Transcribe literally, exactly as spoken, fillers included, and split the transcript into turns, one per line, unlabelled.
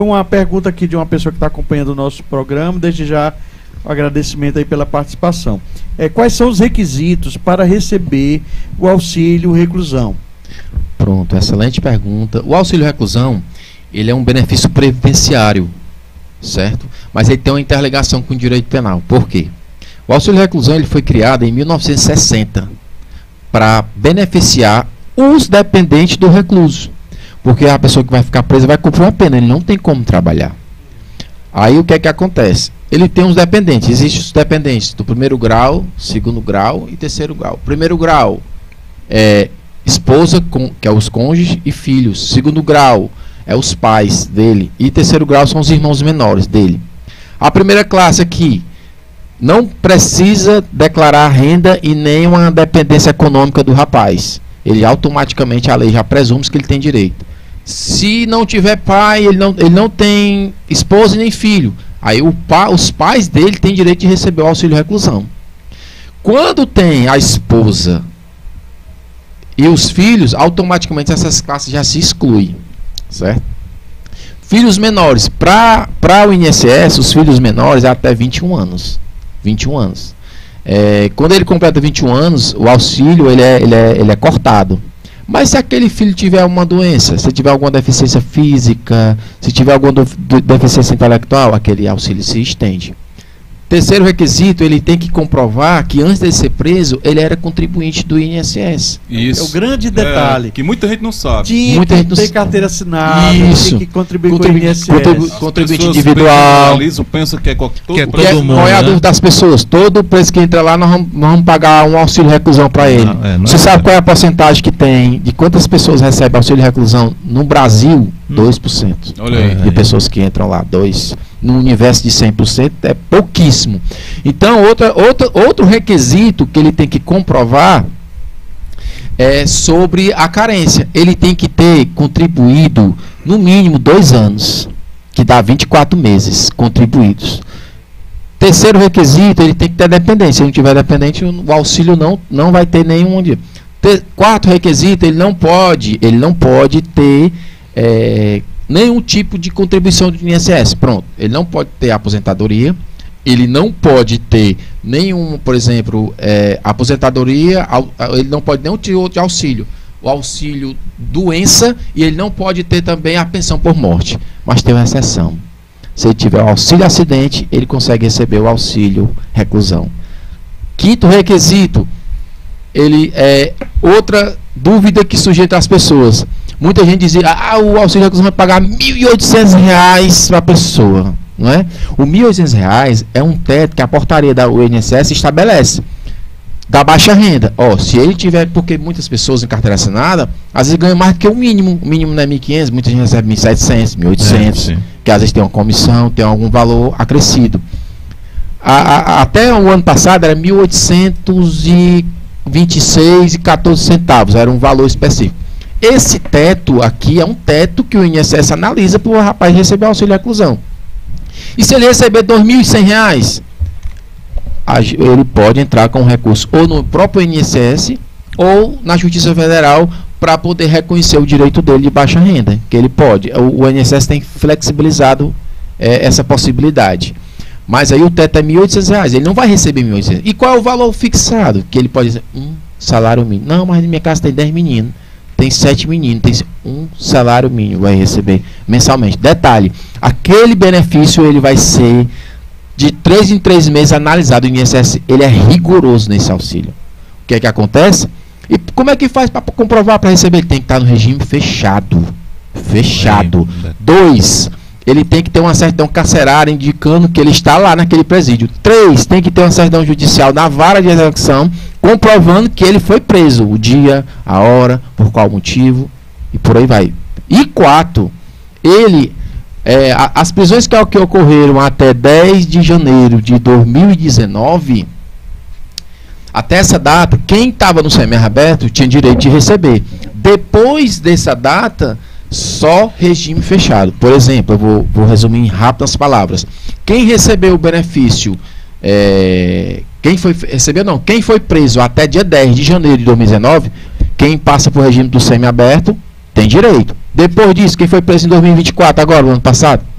Uma pergunta aqui de uma pessoa que está acompanhando o nosso programa, desde já o agradecimento aí pela participação. É, quais são os requisitos para receber o auxílio reclusão?
Pronto, excelente pergunta. O auxílio reclusão, ele é um benefício previdenciário, certo? Mas ele tem uma interligação com o direito penal. Por quê? O auxílio reclusão ele foi criado em mil novecentos e sessenta para beneficiar os dependentes do recluso. Porque a pessoa que vai ficar presa vai cumprir uma pena, ele não tem como trabalhar. Aí o que é que acontece? Ele tem uns dependentes, existem os dependentes do primeiro grau, segundo grau e terceiro grau. Primeiro grau é esposa, com, que é os cônjuges e filhos. Segundo grau é os pais dele. E terceiro grau são os irmãos menores dele. A primeira classe aqui não precisa declarar renda e nem uma dependência econômica do rapaz. Ele automaticamente, a lei já presume que ele tem direito. Se não tiver pai, ele não, ele não tem esposa nem filho. Aí o pa, os pais dele têm direito de receber o auxílio reclusão. Quando tem a esposa e os filhos, automaticamente essas classes já se excluem, certo? Filhos menores, para o I N S S, os filhos menores é até vinte e um anos. vinte e um anos. É, quando ele completa vinte e um anos, o auxílio ele é, ele é, ele é cortado. Mas se aquele filho tiver uma doença, se tiver alguma deficiência física, se tiver alguma deficiência intelectual, aquele auxílio se estende. Terceiro requisito, ele tem que comprovar que antes de ser preso, ele era contribuinte do I N S S.
Isso.
É o grande detalhe.
É, que muita gente não sabe.
Tinha
muita
que
gente
ter
não...
carteira assinada,
Isso.
tinha que contribuir
Contribu...
com o I N S S.
Contribu... Contribuinte individual.
Pensa que é, todo
que é todo
é,
mundo,
qual é a
né?
dúvida das pessoas? Todo preso que entra lá, nós vamos, nós vamos pagar um auxílio reclusão para ele.
Não, é, não
Você
é
sabe
verdade.
qual é a porcentagem que tem de quantas pessoas recebem auxílio reclusão no Brasil? dois por cento.
Olha aí.
De pessoas que entram lá, dois. No universo de cem por cento é pouquíssimo. Então, outra, outra, outro requisito que ele tem que comprovar é sobre a carência. Ele tem que ter contribuído no mínimo dois anos, que dá vinte e quatro meses contribuídos. Terceiro requisito, ele tem que ter dependência. Se ele não tiver dependente, o auxílio não, não vai ter nenhum dia. Ter, quarto requisito, ele não pode, ele não pode ter é, nenhum tipo de contribuição do I N S S. Pronto, ele não pode ter aposentadoria, ele não pode ter nenhum, por exemplo, é, aposentadoria, ele não pode nenhum tipo de auxílio. O auxílio doença, e ele não pode ter também a pensão por morte. Mas tem uma exceção. Se ele tiver o auxílio acidente, ele consegue receber o auxílio reclusão. Quinto requisito, ele é outra dúvida que surge entre as pessoas. Muita gente dizia, ah, o auxílio reclusão vai pagar mil e oitocentos reais para a pessoa, não é? O mil e oitocentos reais é um teto que a portaria da U N S S estabelece, da baixa renda. Ó, se ele tiver, porque muitas pessoas em carteira assinada, às vezes ganham mais do que o mínimo. O mínimo não é mil e quinhentos, muita gente recebe mil e setecentos, mil e oitocentos, é, que às vezes tem uma comissão, tem algum valor acrescido. A, a, até o ano passado era mil oitocentos e vinte e seis reais e quatorze centavos, era um valor específico. Esse teto aqui é um teto que o I N S S analisa para o rapaz receber auxílio reclusão. E se ele receber dois mil e cem reais, ele pode entrar com recurso ou no próprio I N S S ou na Justiça Federal para poder reconhecer o direito dele de baixa renda, que ele pode. O, o I N S S tem flexibilizado é, essa possibilidade. Mas aí o teto é mil e oitocentos reais, ele não vai receber mil e oitocentos. E qual é o valor fixado? Que ele pode dizer, um salário mínimo. Não, mas na minha casa tem dez meninos, tem sete meninos, tem um salário mínimo, vai receber mensalmente. Detalhe, aquele benefício ele vai ser de três em três meses analisado. O I N S S, ele é rigoroso nesse auxílio. O que é que acontece? E como é que faz para comprovar para receber? Ele tem que estar no regime fechado. Fechado. Dois, ele tem que ter uma certidão carcerária indicando que ele está lá naquele presídio. Três, tem que ter uma certidão judicial na vara de execução comprovando que ele foi preso, o dia, a hora, por qual motivo e por aí vai. E quatro, ele, é, a, as prisões que, que ocorreram até dez de janeiro de dois mil e dezenove, até essa data, quem estava no semiaberto tinha direito de receber. Depois dessa data, só regime fechado. Por exemplo, eu vou, vou resumir em rápidas palavras. Quem recebeu o benefício, é, quem foi recebeu não, quem foi preso até dia dez de janeiro de dois mil e dezenove, quem passa por regime do semiaberto tem direito. Depois disso, quem foi preso em dois mil e vinte e quatro agora, o ano passado?